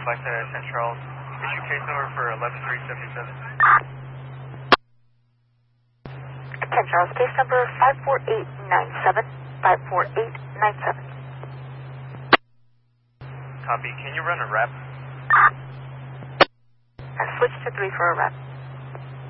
Flight Center St. Charles. Issue case number for 11377. St. Charles, case number 54897. 54897. Copy. Can you run a rep? Switch to 3 for a rep.